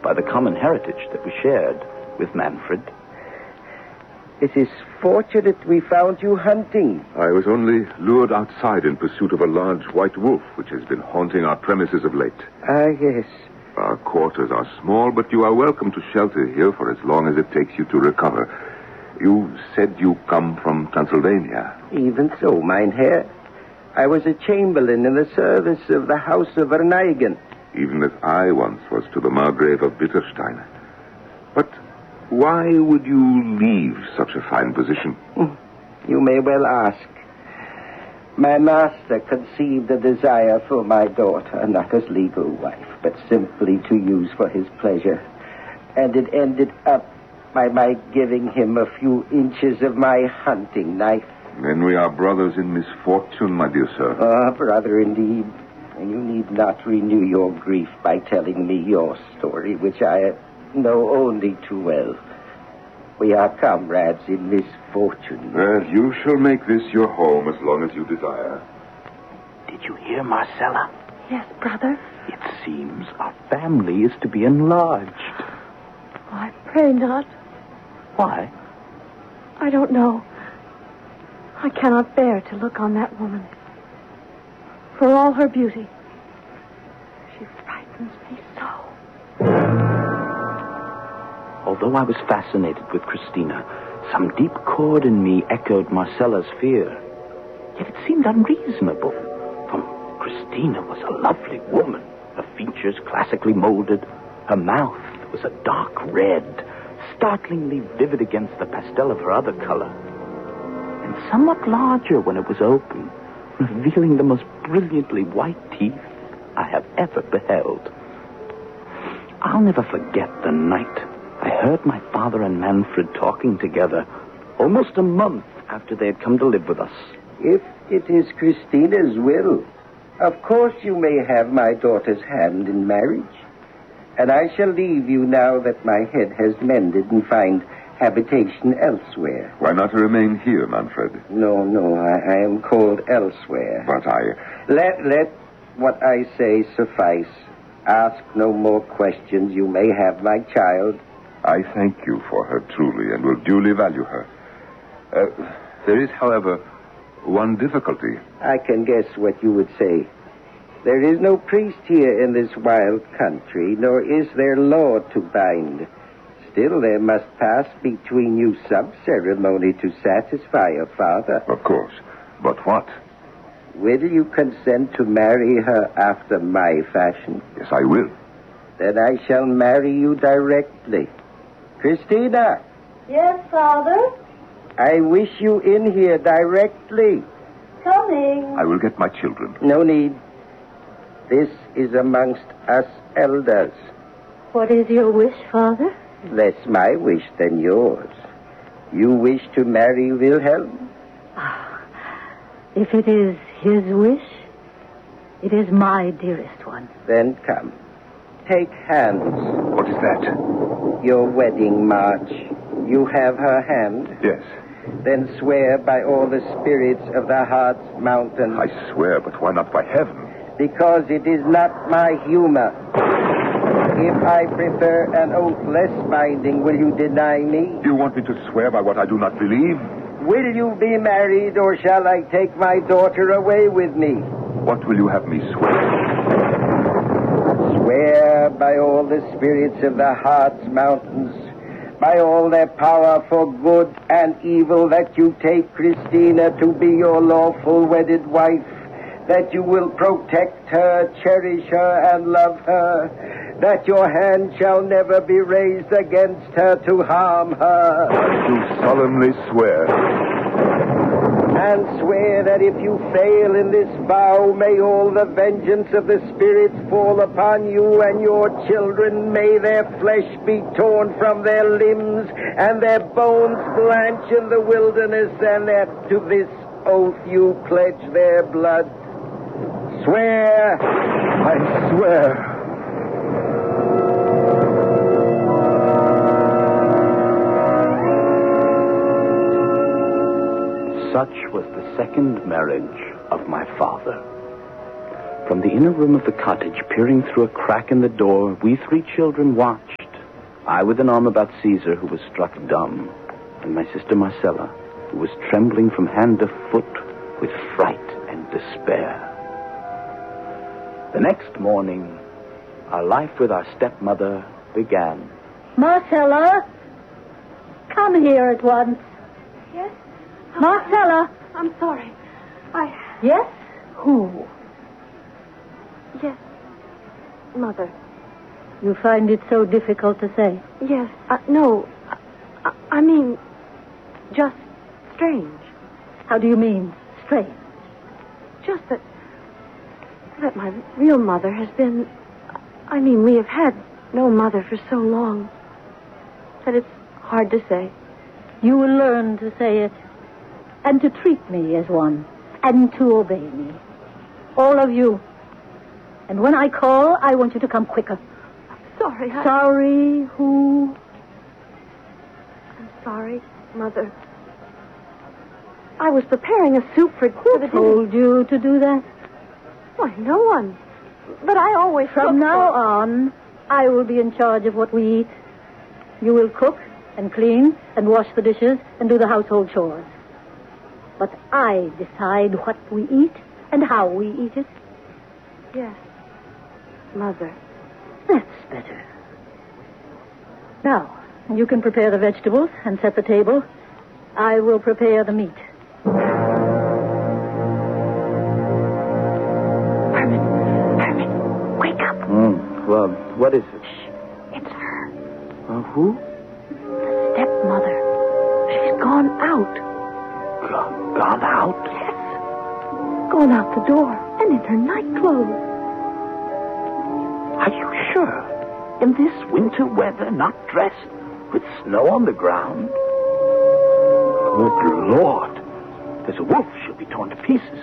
by the common heritage that we shared with Manfred. It is fortunate we found you hunting. I was only lured outside in pursuit of a large white wolf, which has been haunting our premises of late. Ah, yes. Our quarters are small, but you are welcome to shelter here for as long as it takes you to recover. You said you come from Transylvania. Even so, mein Herr. I was a chamberlain in the service of the House of Verneigen. Even as I once was to the Margrave of Bitterstein. But why would you leave such a fine position? You may well ask. My master conceived a desire for my daughter, not as legal wife, but simply to use for his pleasure. And it ended up by my giving him a few inches of my hunting knife. Then we are brothers in misfortune, my dear sir. Ah, brother, indeed. And you need not renew your grief by telling me your story, which I know only too well. We are comrades in misfortune. Well, you shall make this your home as long as you desire. Did you hear, Marcella? Yes, brother. It seems our family is to be enlarged. Oh, I pray not. Why? I don't know. I cannot bear to look on that woman. For all her beauty, she frightens me so. Although I was fascinated with Christina, some deep chord in me echoed Marcella's fear. Yet it seemed unreasonable, for Christina was a lovely woman, her features classically molded, her mouth was a dark red, startlingly vivid against the pastel of her other color, and somewhat larger when it was open, revealing the most brilliantly white teeth I have ever beheld. I'll never forget the night I heard my father and Manfred talking together, almost a month after they had come to live with us. If it is Christina's will, of course you may have my daughter's hand in marriage. And I shall leave you now that my head has mended and find habitation elsewhere. Why not remain here, Manfred? No, I am called elsewhere. But Let what I say suffice. Ask no more questions. You may have my child. I thank you for her truly and will duly value her. There is, however, one difficulty. I can guess what you would say. There is no priest here in this wild country, nor is there law to bind. Still, there must pass between you some ceremony to satisfy your father. Of course. But what? Will you consent to marry her after my fashion? Yes, I will. Then I shall marry you directly. Christina! Yes, Father? I wish you in here directly. Coming. I will get my children. No need. This is amongst us elders. What is your wish, Father? Less my wish than yours. You wish to marry Wilhelm? If it is his wish, it is my dearest one. Then come. Take hands. What is that? Your wedding march. You have her hand? Yes. Then swear by all the spirits of the Harz Mountain. I swear, but why not by heaven? Because it is not my humor. If I prefer an oath less binding, will you deny me? Do you want me to swear by what I do not believe? Will you be married, or shall I take my daughter away with me? What will you have me swear? Swear by all the spirits of the Harz Mountains, by all their power for good and evil, that you take Christina to be your lawful wedded wife, that you will protect her, cherish her, and love her, that your hand shall never be raised against her to harm her. I do solemnly swear. And swear that if you fail in this vow, may all the vengeance of the spirits fall upon you and your children. May their flesh be torn from their limbs and their bones blanch in the wilderness, and that to this oath you pledge their blood. Swear. I swear. Such was the second marriage of my father. From the inner room of the cottage, peering through a crack in the door, we 3 children watched. I with an arm about Caesar, who was struck dumb, and my sister Marcella, who was trembling from hand to foot with fright and despair. The next morning, our life with our stepmother began. Marcella, come here at once. Yes? Marcella. I'm sorry. Yes? Who? Yes. Mother. You find it so difficult to say? Yes. No. I mean, just strange. How do you mean, strange? Just that my real mother has been... I mean, we have had no mother for so long that it's hard to say. You will learn to say it, and to treat me as one, and to obey me. All of you. And when I call, I want you to come quicker. Sorry, Sorry, who? I'm sorry, Mother. I was preparing a soup for the dinner. Who told you to do that? Why, no one. But I always From now on, I will be in charge of what we eat. You will cook and clean and wash the dishes and do the household chores. But I decide what we eat and how we eat it. Yes, Mother. That's better. Now, you can prepare the vegetables and set the table. I will prepare the meat. Herman, wake up. Well, what is it? Shh, it's her. Who? The stepmother. She's gone out. Gone out? Yes. Gone out the door and in her nightclothes. Are you sure? In this winter weather, not dressed, with snow on the ground? Good Lord. There's a wolf. She'll be torn to pieces.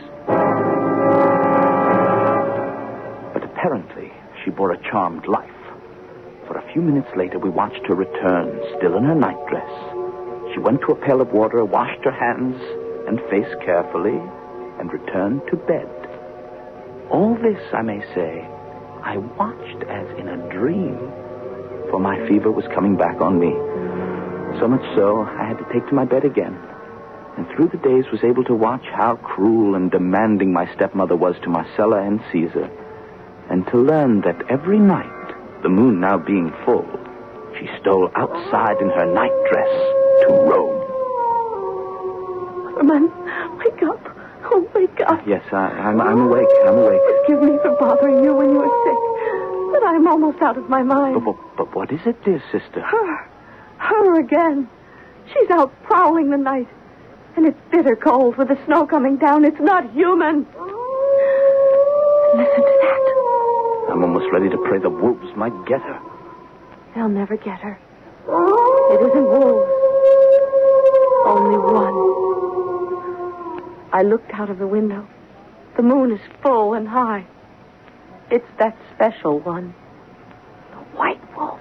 But apparently, she bore a charmed life. For a few minutes later, we watched her return, still in her nightdress. She went to a pail of water, washed her hands and face carefully, and returned to bed. All this, I may say, I watched as in a dream, for my fever was coming back on me. So much so, I had to take to my bed again. And through the days was able to watch how cruel and demanding my stepmother was to Marcella and Caesar, and to learn that every night, the moon now being full, she stole outside in her nightdress to roam. Herman, wake up. Oh, wake up. Yes, I'm awake. I'm awake. Forgive me for bothering you when you were sick, but I'm almost out of my mind. But what is it, dear sister? Her again. She's out prowling the night. And it's bitter cold with the snow coming down. It's not human. Listen to that. I'm almost ready to pray the wolves might get her. They'll never get her. It isn't wolves. Only one. I looked out of the window. The moon is full and high. It's that special one. The white wolf.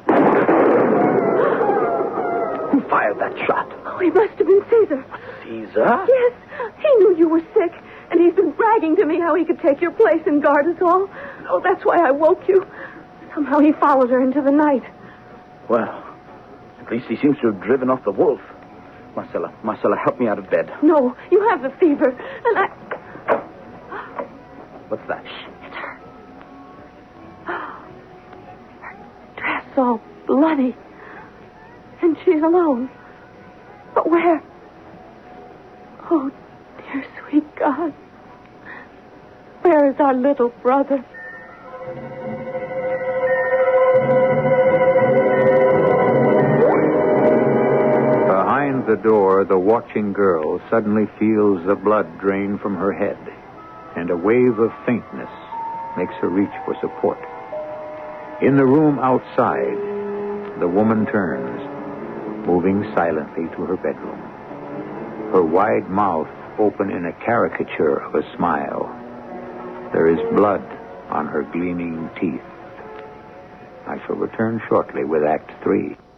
Who fired that shot? Oh, he must have been Caesar. Caesar? Yes, he knew you were sick, and he's been bragging to me how he could take your place and guard us all. Oh, that's why I woke you. Somehow he followed her into the night. Well, at least he seems to have driven off the wolf. Marcella, help me out of bed. No, you have the fever, and I... What's that? Shh, it's her. Her dress all bloody. And she's alone. But where? Oh, dear sweet God. Where is our little brother? Behind the door, the watching girl suddenly feels the blood drain from her head, and a wave of faintness makes her reach for support. In the room outside, the woman turns, moving silently to her bedroom. Her wide mouth open in a caricature of a smile. There is blood on her gleaming teeth. I shall return shortly with Act 3.